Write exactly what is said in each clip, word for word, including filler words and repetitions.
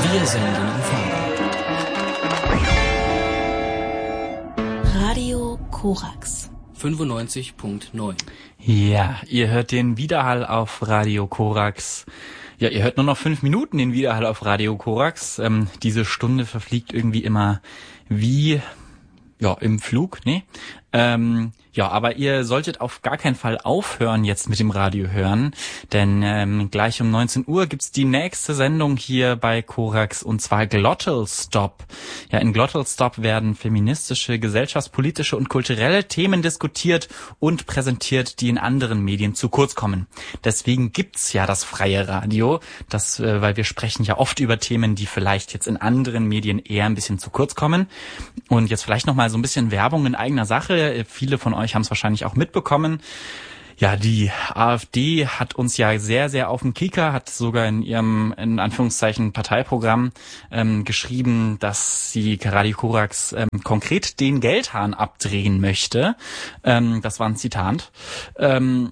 Wir senden in Farbe. Radio Korax. fünfundneunzig Komma neun. Ja, ihr hört den Widerhall auf Radio Korax. Ja, ihr hört nur noch fünf Minuten den Widerhall auf Radio Korax. Ähm, diese Stunde verfliegt irgendwie immer wie, ja, im Flug, ne? Ähm, ja, aber ihr solltet auf gar keinen Fall aufhören jetzt mit dem Radio hören, denn ähm, gleich um neunzehn Uhr gibt's die nächste Sendung hier bei Korax, und zwar Glottal Stop. Ja, in Glottal Stop werden feministische, gesellschaftspolitische und kulturelle Themen diskutiert und präsentiert, die in anderen Medien zu kurz kommen. Deswegen gibt's ja das freie Radio, das, äh, weil wir sprechen ja oft über Themen, die vielleicht jetzt in anderen Medien eher ein bisschen zu kurz kommen. Und jetzt vielleicht nochmal so ein bisschen Werbung in eigener Sache. Viele von euch haben es wahrscheinlich auch mitbekommen. Ja, die AfD hat uns ja sehr, sehr auf den Kieker, hat sogar in ihrem, in Anführungszeichen, Parteiprogramm ähm, geschrieben, dass sie Radio Korax ähm, konkret den Geldhahn abdrehen möchte. Ähm, das war ein Zitat. Ähm,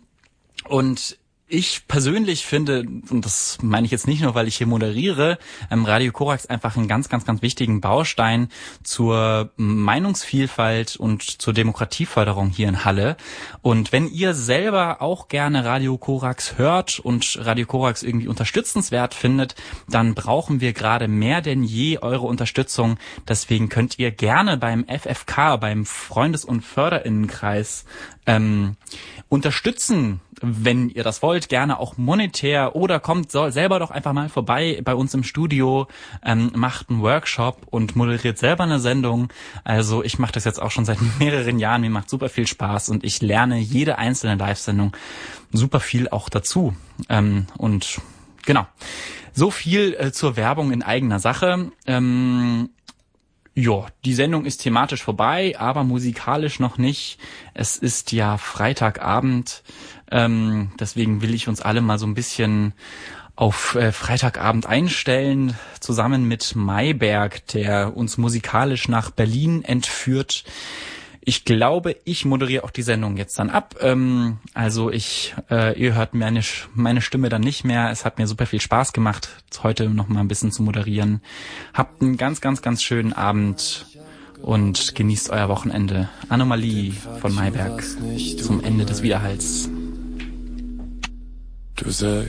und ich persönlich finde, und das meine ich jetzt nicht nur, weil ich hier moderiere, ähm, Radio Korax einfach einen ganz, ganz, ganz wichtigen Baustein zur Meinungsvielfalt und zur Demokratieförderung hier in Halle. Und wenn ihr selber auch gerne Radio Korax hört und Radio Korax irgendwie unterstützenswert findet, dann brauchen wir gerade mehr denn je eure Unterstützung. Deswegen könnt ihr gerne beim F F K, beim Freundes- und Förderinnenkreis, ähm, unterstützen, wenn ihr das wollt, gerne auch monetär, oder kommt so, selber doch einfach mal vorbei bei uns im Studio, ähm, macht einen Workshop und moderiert selber eine Sendung. Also ich mache das jetzt auch schon seit mehreren Jahren, mir macht super viel Spaß und ich lerne jede einzelne Live-Sendung super viel auch dazu. Ähm, und genau, so viel äh, zur Werbung in eigener Sache. Ähm, Ja, die Sendung ist thematisch vorbei, aber musikalisch noch nicht. Es ist ja Freitagabend, ähm, deswegen will ich uns alle mal so ein bisschen auf äh, Freitagabend einstellen, zusammen mit Mayberg, der uns musikalisch nach Berlin entführt. Ich glaube, ich moderiere auch die Sendung jetzt dann ab. Ähm, also ich, äh, ihr hört meine, meine Stimme dann nicht mehr. Es hat mir super viel Spaß gemacht, heute noch mal ein bisschen zu moderieren. Habt einen ganz, ganz, ganz schönen Abend und genießt euer Wochenende. Anomalie von Mayberg zum Ende des Widerhalls. Du sagst